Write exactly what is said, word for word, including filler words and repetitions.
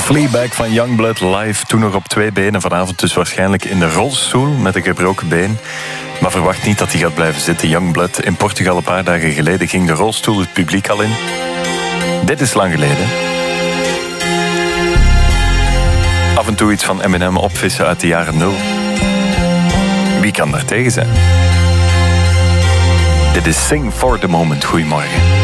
Fleabag van Youngblood live, toen nog op twee benen. Vanavond dus waarschijnlijk in de rolstoel met een gebroken been. Maar verwacht niet dat hij gaat blijven zitten. Youngblood in Portugal een paar dagen geleden ging de rolstoel het publiek al in. Dit is lang geleden. Af en toe iets van Eminem opvissen uit de jaren nul. Wie kan daar tegen zijn? Dit is Sing for the Moment. Goedemorgen.